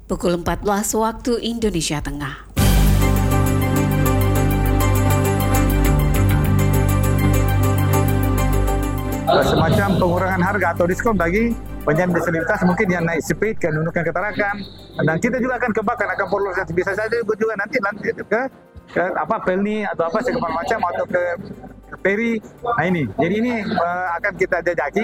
pukul 14 waktu Indonesia Tengah. Semacam pengurangan harga atau diskon bagi penyandang disabilitas mungkin yang naik speed, kenunukan ketarakan, dan kita juga akan kembangkan akan polarisasi. Bisa saja juga nanti ke Pelni atau segala macam atau ke Peri. Nah ini, jadi ini akan kita jajaki.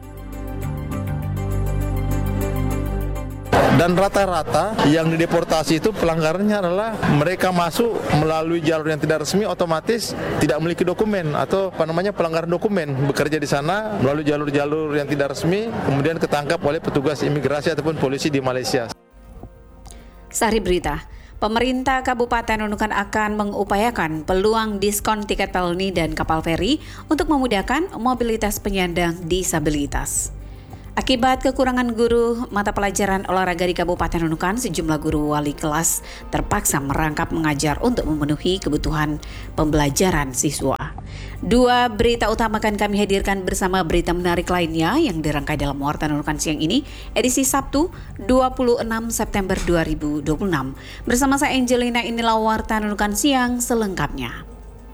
Dan rata-rata yang dideportasi itu pelanggarannya adalah mereka masuk melalui jalur yang tidak resmi, otomatis tidak memiliki dokumen atau pelanggaran dokumen, bekerja di sana melalui jalur-jalur yang tidak resmi, kemudian ketangkap oleh petugas imigrasi ataupun polisi di Malaysia. Sari berita, pemerintah Kabupaten Nunukan akan mengupayakan peluang diskon tiket Pelni dan kapal feri untuk memudahkan mobilitas penyandang disabilitas. Akibat kekurangan guru mata pelajaran olahraga di Kabupaten Nunukan, sejumlah guru wali kelas terpaksa merangkap mengajar untuk memenuhi kebutuhan pembelajaran siswa. Dua berita utama akan kami hadirkan bersama berita menarik lainnya yang dirangkai dalam Warta Nunukan siang ini, edisi Sabtu 26 September 2026. Bersama saya Angelina, inilah Warta Nunukan siang selengkapnya.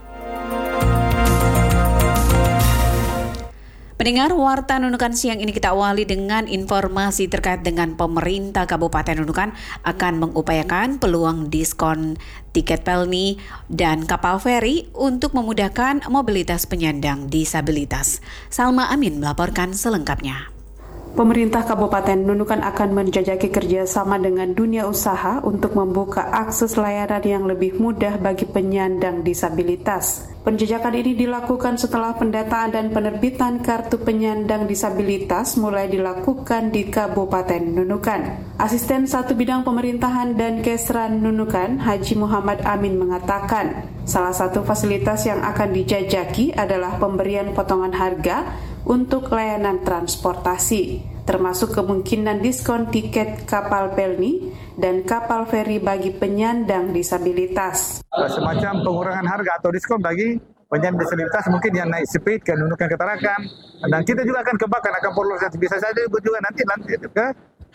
Pendengar, Warta Nunukan siang ini kita awali dengan informasi terkait dengan pemerintah Kabupaten Nunukan akan mengupayakan peluang diskon tiket Pelni dan kapal feri untuk memudahkan mobilitas penyandang disabilitas. Salma Amin melaporkan selengkapnya. Pemerintah Kabupaten Nunukan akan menjajaki kerjasama dengan dunia usaha untuk membuka akses layanan yang lebih mudah bagi penyandang disabilitas. Penjajakan ini dilakukan setelah pendataan dan penerbitan kartu penyandang disabilitas mulai dilakukan di Kabupaten Nunukan. Asisten Satu Bidang Pemerintahan dan Kesran Nunukan, Haji Muhammad Amin mengatakan, salah satu fasilitas yang akan dijajaki adalah pemberian potongan harga untuk layanan transportasi, termasuk kemungkinan diskon tiket kapal Pelni dan kapal feri bagi penyandang disabilitas. Semacam pengurangan harga atau diskon bagi penyandang disabilitas mungkin yang naik speed, kenunukan ketarakan, dan kita juga akan kembangkan akan polarisasi. Bisa saja juga nanti ke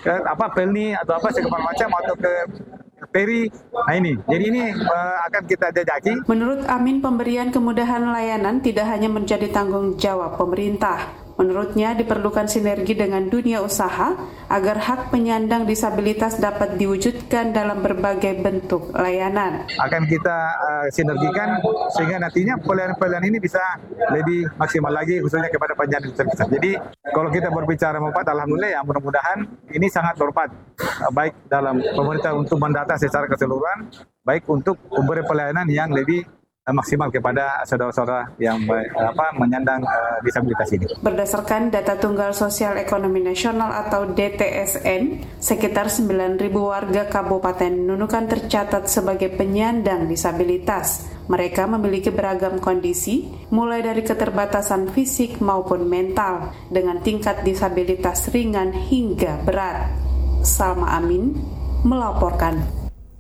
Pelni atau segala macam atau ke Peri. Nah ini, jadi ini akan kita jajaki. Menurut Amin, pemberian kemudahan layanan tidak hanya menjadi tanggung jawab pemerintah. Menurutnya diperlukan sinergi dengan dunia usaha agar hak penyandang disabilitas dapat diwujudkan dalam berbagai bentuk layanan. Akan kita sinergikan sehingga nantinya pelayanan-pelayanan ini bisa lebih maksimal lagi khususnya kepada penyandang disabilitas. Jadi kalau kita berbicara manfaat, alhamdulillah ya, mudah-mudahan ini sangat bermanfaat baik dalam pemerintah untuk mendata secara keseluruhan, baik untuk memberi pelayanan yang lebih maksimal kepada saudara-saudara yang menyandang disabilitas ini. Berdasarkan data Tunggal Sosial Ekonomi Nasional atau DTSN, sekitar 9.000 warga Kabupaten Nunukan tercatat sebagai penyandang disabilitas. Mereka memiliki beragam kondisi, mulai dari keterbatasan fisik maupun mental, dengan tingkat disabilitas ringan hingga berat. Salma Amin melaporkan.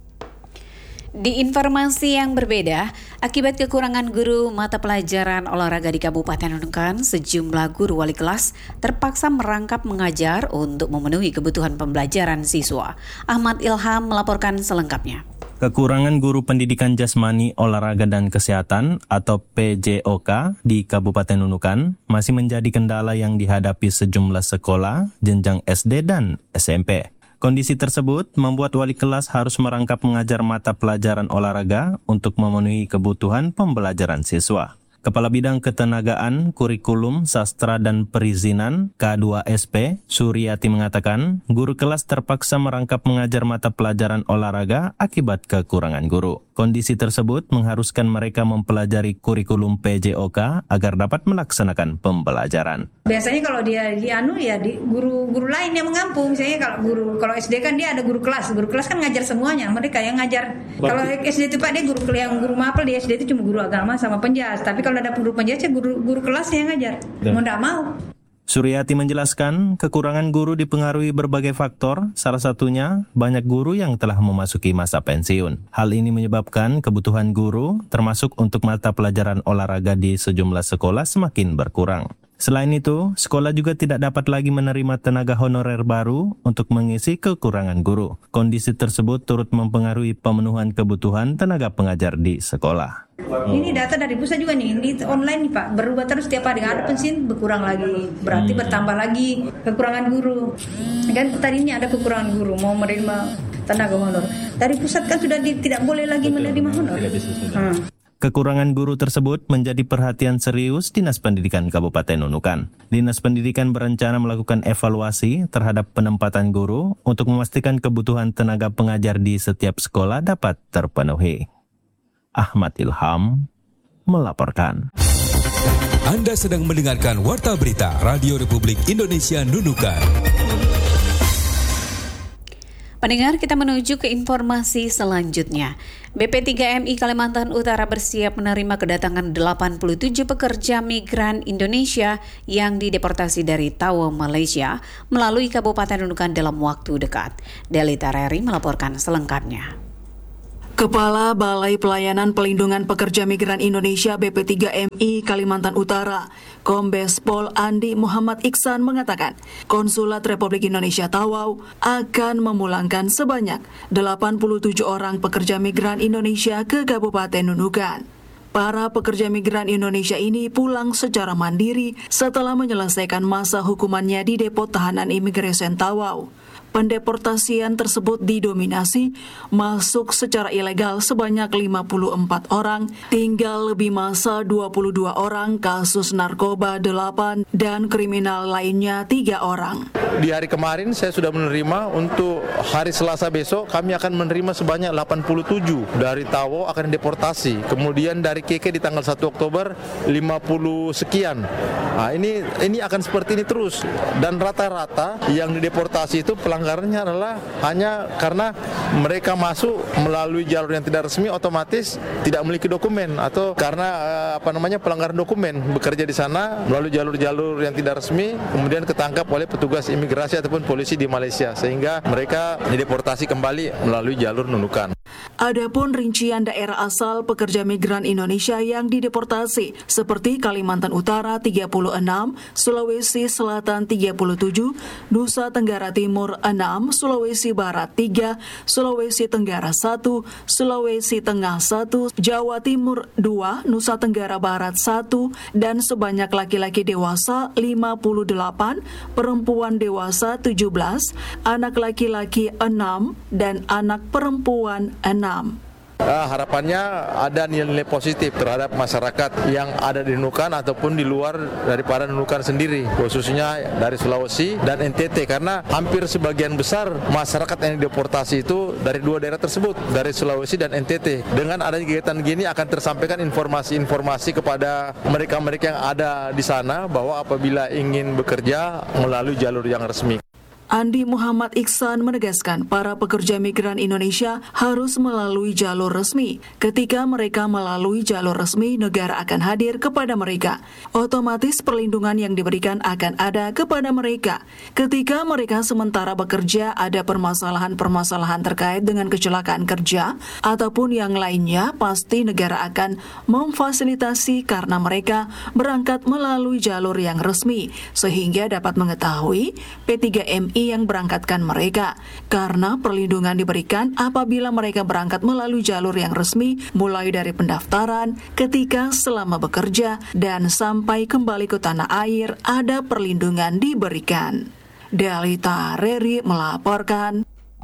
Di informasi yang berbeda, akibat kekurangan guru mata pelajaran olahraga di Kabupaten Nunukan, sejumlah guru wali kelas terpaksa merangkap mengajar untuk memenuhi kebutuhan pembelajaran siswa. Ahmad Ilham melaporkan selengkapnya. Kekurangan guru pendidikan jasmani, olahraga dan kesehatan atau PJOK di Kabupaten Nunukan masih menjadi kendala yang dihadapi sejumlah sekolah jenjang SD dan SMP. Kondisi tersebut membuat wali kelas harus merangkap mengajar mata pelajaran olahraga untuk memenuhi kebutuhan pembelajaran siswa. Kepala Bidang Ketenagaan, Kurikulum, Sastra dan Perizinan K2SP, Suryati mengatakan, guru kelas terpaksa merangkap mengajar mata pelajaran olahraga akibat kekurangan guru. Kondisi tersebut mengharuskan mereka mempelajari kurikulum PJOK agar dapat melaksanakan pembelajaran. Biasanya kalau dia di guru lain yang mengampung. Misalnya kalau SD kan dia ada guru kelas kan ngajar semuanya, mereka yang ngajar. Kalau SD itu Pak, dia guru mapel di SD itu cuma guru agama sama penjas. Tapi kalau ada guru penjas ya guru kelasnya yang ngajar. Mau enggak mau. Suryati menjelaskan, kekurangan guru dipengaruhi berbagai faktor, salah satunya banyak guru yang telah memasuki masa pensiun. Hal ini menyebabkan kebutuhan guru, termasuk untuk mata pelajaran olahraga di sejumlah sekolah semakin berkurang. Selain itu, sekolah juga tidak dapat lagi menerima tenaga honorer baru untuk mengisi kekurangan guru. Kondisi tersebut turut mempengaruhi pemenuhan kebutuhan tenaga pengajar di sekolah. Ini data dari pusat juga nih, di online nih Pak, berubah terus setiap hari. Ada pensiun berkurang lagi, berarti bertambah lagi kekurangan guru. Kan tadinya ada kekurangan guru, mau menerima tenaga honor. Dari pusat kan sudah tidak boleh lagi menerima honor. Kekurangan guru tersebut menjadi perhatian serius Dinas Pendidikan Kabupaten Nunukan. Dinas Pendidikan berencana melakukan evaluasi terhadap penempatan guru untuk memastikan kebutuhan tenaga pengajar di setiap sekolah dapat terpenuhi. Ahmad Ilham melaporkan. Anda sedang mendengarkan Warta Berita Radio Republik Indonesia Nunukan. Pendengar, kita menuju ke informasi selanjutnya. BP3MI Kalimantan Utara bersiap menerima kedatangan 87 pekerja migran Indonesia yang dideportasi dari Tawau, Malaysia melalui Kabupaten Nunukan dalam waktu dekat. Delita Reri melaporkan selengkapnya. Kepala Balai Pelayanan Pelindungan Pekerja Migran Indonesia BP3MI Kalimantan Utara, Kombes Pol Andi Muhammad Iksan mengatakan, Konsulat Republik Indonesia Tawau akan memulangkan sebanyak 87 orang pekerja migran Indonesia ke Kabupaten Nunukan. Para pekerja migran Indonesia ini pulang secara mandiri setelah menyelesaikan masa hukumannya di Depo Tahanan Imigresen Tawau. Pendeportasian tersebut didominasi masuk secara ilegal sebanyak 54 orang, tinggal lebih masa 22 orang, kasus narkoba 8, dan kriminal lainnya 3 orang. Di hari kemarin saya sudah menerima, untuk hari Selasa besok kami akan menerima sebanyak 87 dari Tawau akan deportasi. Kemudian dari KK di tanggal 1 Oktober 50 sekian. Nah, ini akan seperti ini terus, dan rata-rata yang dideportasi itu pelanggarannya adalah hanya karena mereka masuk melalui jalur yang tidak resmi, otomatis tidak memiliki dokumen, atau karena pelanggaran dokumen, bekerja di sana melalui jalur-jalur yang tidak resmi, kemudian ketangkap oleh petugas imigrasi ataupun polisi di Malaysia, sehingga mereka dideportasi kembali melalui jalur Nunukan. Adapun rincian daerah asal pekerja migran Indonesia yang dideportasi seperti Kalimantan Utara 36, Sulawesi Selatan 37, Nusa Tenggara Timur 6, Sulawesi Barat 3, Sulawesi Tenggara 1, Sulawesi Tengah 1, Jawa Timur 2, Nusa Tenggara Barat 1, dan sebanyak laki-laki dewasa 58, perempuan dewasa 17, anak laki-laki 6, dan anak perempuan 6. Harapannya ada nilai-nilai positif terhadap masyarakat yang ada di Nunukan ataupun di luar daripada Nunukan sendiri, khususnya dari Sulawesi dan NTT, karena hampir sebagian besar masyarakat yang deportasi itu dari dua daerah tersebut, dari Sulawesi dan NTT. Dengan adanya kegiatan gini akan tersampaikan informasi-informasi kepada mereka-mereka yang ada di sana bahwa apabila ingin bekerja melalui jalur yang resmi. Andi Muhammad Iksan menegaskan para pekerja migran Indonesia harus melalui jalur resmi. Ketika mereka melalui jalur resmi, negara akan hadir kepada mereka. Otomatis perlindungan yang diberikan akan ada kepada mereka. Ketika mereka sementara bekerja ada permasalahan-permasalahan terkait dengan kecelakaan kerja ataupun yang lainnya, pasti negara akan memfasilitasi karena mereka berangkat melalui jalur yang resmi, sehingga dapat mengetahui P3MI yang berangkatkan mereka, karena perlindungan diberikan apabila mereka berangkat melalui jalur yang resmi, mulai dari pendaftaran, ketika selama bekerja, dan sampai kembali ke tanah air ada perlindungan diberikan. Delita Reri melaporkan.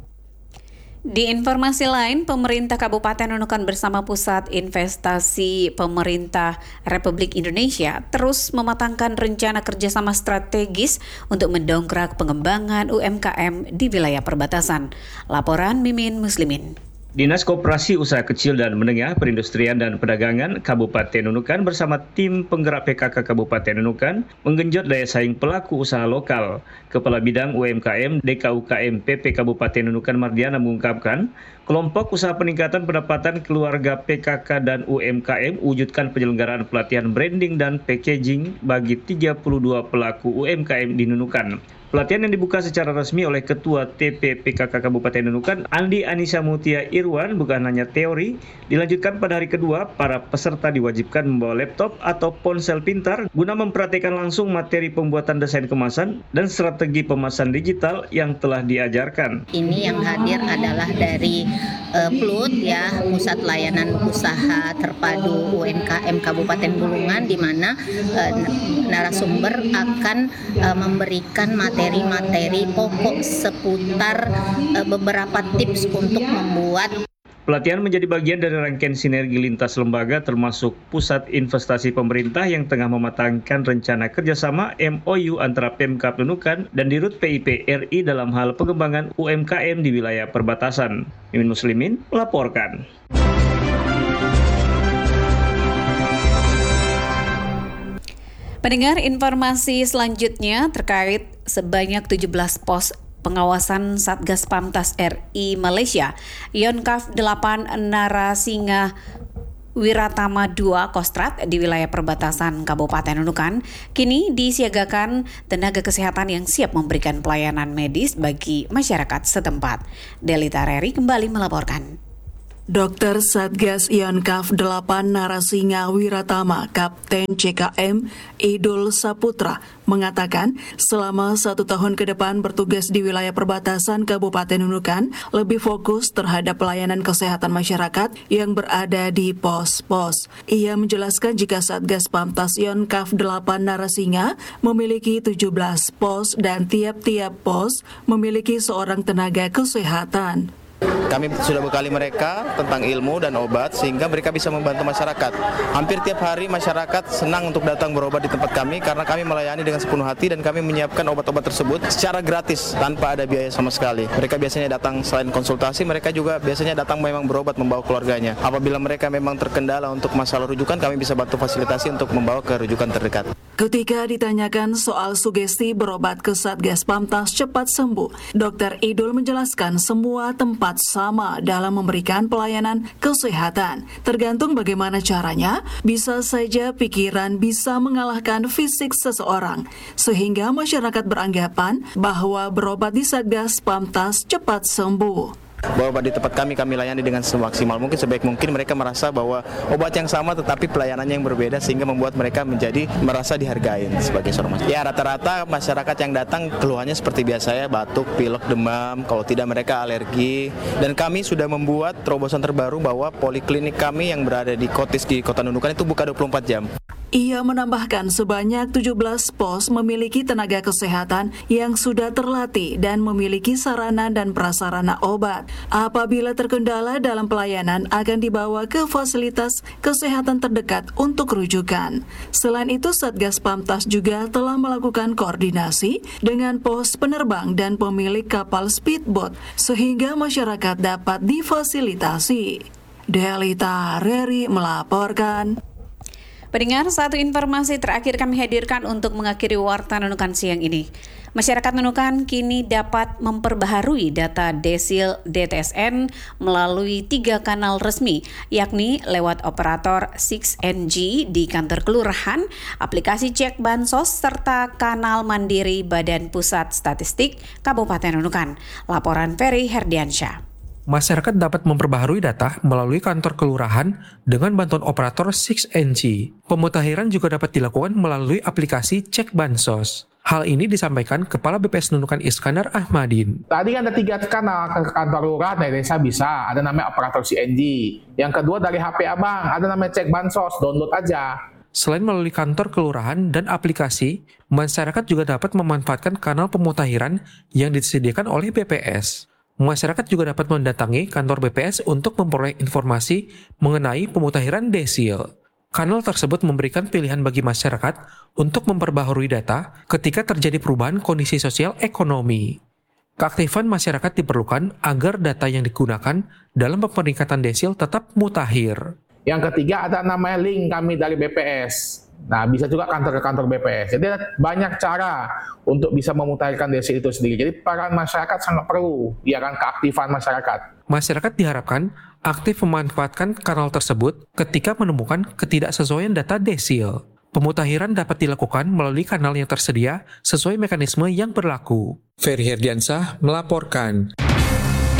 Di informasi lain, pemerintah Kabupaten Nunukan bersama Pusat Investasi Pemerintah Republik Indonesia terus mematangkan rencana kerjasama strategis untuk mendongkrak pengembangan UMKM di wilayah perbatasan. Laporan Mimin Muslimin. Dinas Koperasi Usaha Kecil dan Menengah Perindustrian dan Perdagangan Kabupaten Nunukan bersama tim penggerak PKK Kabupaten Nunukan menggenjot daya saing pelaku usaha lokal. Kepala Bidang UMKM DKUKM PP Kabupaten Nunukan Mardiana mengungkapkan, kelompok usaha peningkatan pendapatan keluarga PKK dan UMKM wujudkan penyelenggaraan pelatihan branding dan packaging bagi 32 pelaku UMKM di Nunukan. Pelatihan yang dibuka secara resmi oleh Ketua TP PKK Kabupaten Nunukan, Andi Anissa Mutia Irwan, bukan hanya teori, dilanjutkan pada hari kedua, para peserta diwajibkan membawa laptop atau ponsel pintar guna mempraktikkan langsung materi pembuatan desain kemasan dan strategi pemasaran digital yang telah diajarkan. Ini yang hadir adalah dari PLUT, ya, Pusat Layanan Usaha Terpadu UMKM Kabupaten Bulungan, di mana narasumber akan memberikan materi-materi pokok seputar beberapa tips untuk membuat. Pelatihan menjadi bagian dari rangkaian sinergi lintas lembaga termasuk Pusat Investasi Pemerintah yang tengah mematangkan rencana kerjasama MOU antara Pemkab Nunukan dan Dirut PIP RI dalam hal pengembangan UMKM di wilayah perbatasan. Mimin Muslimin melaporkan. Pendengar, informasi selanjutnya terkait sebanyak 17 pos pengawasan Satgas Pamtas RI Malaysia, Yonkaf 8 Narasinga Wiratama 2 Kostrat di wilayah perbatasan Kabupaten Nunukan, kini disiagakan tenaga kesehatan yang siap memberikan pelayanan medis bagi masyarakat setempat. Delita Reri kembali melaporkan. Dr. Satgas Yonkaf 8 Narasinga Wiratama Kapten CKM Idul Saputra mengatakan selama 1 tahun ke depan bertugas di wilayah perbatasan Kabupaten Nunukan lebih fokus terhadap pelayanan kesehatan masyarakat yang berada di pos-pos. Ia menjelaskan jika Satgas Pamtas Yonkaf 8 Narasinga memiliki 17 pos dan tiap-tiap pos memiliki seorang tenaga kesehatan. Kami sudah bekali mereka tentang ilmu dan obat sehingga mereka bisa membantu masyarakat. Hampir tiap hari masyarakat senang untuk datang berobat di tempat kami karena kami melayani dengan sepenuh hati dan kami menyiapkan obat-obat tersebut secara gratis tanpa ada biaya sama sekali. Mereka biasanya datang selain konsultasi, mereka juga biasanya datang memang berobat membawa keluarganya. Apabila mereka memang terkendala untuk masalah rujukan, kami bisa bantu fasilitasi untuk membawa ke rujukan terdekat. Ketika ditanyakan soal sugesti berobat ke Satgas Pamtas cepat sembuh, Dr. Idul menjelaskan semua tempat sama dalam memberikan pelayanan kesehatan. Tergantung bagaimana caranya, bisa saja pikiran bisa mengalahkan fisik seseorang, sehingga masyarakat beranggapan bahwa berobat di Satgas Pamtas cepat sembuh. Berobat di tempat kami layani dengan semaksimal mungkin, sebaik mungkin. Mereka merasa bahwa obat yang sama tetapi pelayanannya yang berbeda sehingga membuat mereka merasa dihargai sebagai seorang masyarakat. Ya, rata-rata masyarakat yang datang keluhannya seperti biasa, ya, batuk, pilek, demam, kalau tidak mereka alergi. Dan kami sudah membuat terobosan terbaru bahwa poliklinik kami yang berada di Kotis di Kota Nunukan itu buka 24 jam. Ia menambahkan sebanyak 17 pos memiliki tenaga kesehatan yang sudah terlatih dan memiliki sarana dan prasarana obat. Apabila terkendala dalam pelayanan akan dibawa ke fasilitas kesehatan terdekat untuk rujukan. Selain itu, Satgas Pamtas juga telah melakukan koordinasi dengan pos penerbang dan pemilik kapal speedboat sehingga masyarakat dapat difasilitasi. Delita Reri melaporkan. Pendengar, satu informasi terakhir kami hadirkan untuk mengakhiri Warta Nunukan siang ini. Masyarakat Nunukan kini dapat memperbaharui data desil DTSN melalui 3 kanal resmi, yakni lewat operator 6NG di kantor kelurahan, aplikasi cek bansos, serta kanal mandiri Badan Pusat Statistik Kabupaten Nunukan. Laporan Ferry Herdiansyah. Masyarakat dapat memperbaharui data melalui kantor kelurahan dengan bantuan operator 6NG. Pemutakhiran juga dapat dilakukan melalui aplikasi cek bansos. Hal ini disampaikan Kepala BPS Nunukan Iskandar Ahmadin. Tadi kan ada 3 kanal ke kantor kelurahan dari desa bisa, ada namanya operator 6NG. Yang kedua dari HP abang, ada namanya cek bansos, download aja. Selain melalui kantor kelurahan dan aplikasi, masyarakat juga dapat memanfaatkan kanal pemutakhiran yang disediakan oleh BPS. Masyarakat juga dapat mendatangi kantor BPS untuk memperoleh informasi mengenai pemutakhiran desil. Kanal tersebut memberikan pilihan bagi masyarakat untuk memperbaharui data ketika terjadi perubahan kondisi sosial ekonomi. Keaktifan masyarakat diperlukan agar data yang digunakan dalam peningkatan desil tetap mutakhir. Yang ketiga ada namanya link kami dari BPS. Nah, bisa juga kantor ke kantor BPS. Jadi ada banyak cara untuk bisa memutakhirkan desil itu sendiri. Jadi peran masyarakat sangat perlu, ya kan, keaktifan masyarakat. Masyarakat diharapkan aktif memanfaatkan kanal tersebut ketika menemukan ketidaksesuaian data desil. Pemutahiran dapat dilakukan melalui kanal yang tersedia sesuai mekanisme yang berlaku. Ferry Herdiansah melaporkan.